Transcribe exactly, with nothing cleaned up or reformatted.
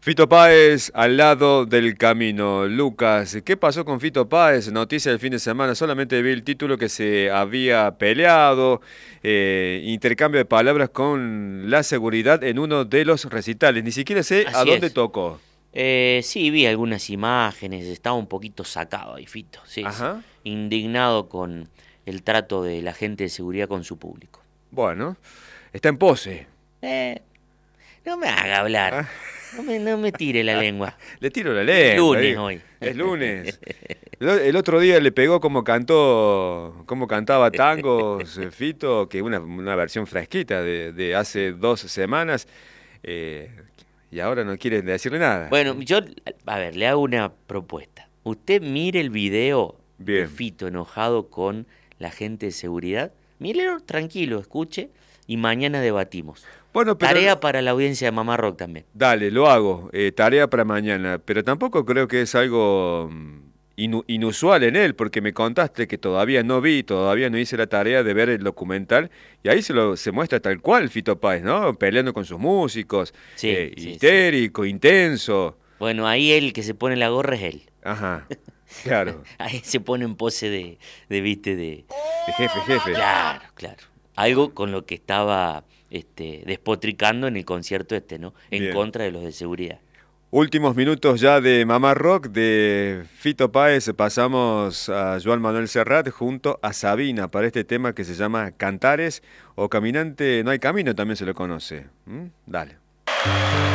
Fito Páez al lado del camino. Lucas, ¿qué pasó con Fito Páez? Noticia del fin de semana. Solamente vi el título que se había peleado. Eh, intercambio de palabras con la seguridad en uno de los recitales. Ni siquiera sé a Así dónde es. tocó. Eh, sí, vi algunas imágenes, estaba un poquito sacado ahí, Fito, sí, sí. Ajá. Indignado con el trato de la gente de seguridad con su público. Bueno, está en pose. Eh, no me haga hablar, Ah, no me, no me tire la lengua. Le tiro la Es lengua. lunes Digo. hoy. Es lunes. El o- el otro día le pegó como cantó, como cantaba tangos, eh, Fito, que una, una versión fresquita de, de hace dos semanas, eh, y ahora no quieren decirle nada. Bueno, yo, a ver, le hago una propuesta. Usted mire el video de Bien. Fito enojado con la gente de seguridad. Mírelo tranquilo, escuche y mañana debatimos. Bueno, pero Tarea para la audiencia de Mamá Rock también. dale, lo hago, eh, tarea para mañana, pero tampoco creo que es algo mm, inu- inusual en él, porque me contaste que todavía no vi, todavía no hice la tarea de ver el documental, y ahí se lo se muestra tal cual Fito Páez, ¿no? Peleando con sus músicos, Sí, eh, sí, sí. histérico, intenso. Bueno, ahí el que se pone la gorra es él. Ajá, claro, Ahí se pone en pose de, de viste, de... de jefe, jefe. Claro, claro. Algo con lo que estaba este, despotricando en el concierto este, ¿no? En Bien. contra de los de seguridad. Últimos minutos ya de Mamá Rock, de Fito Páez, pasamos a Joan Manuel Serrat junto a Sabina para este tema que se llama Cantares o Caminante, no hay camino, también se lo conoce. ¿Mm? Dale.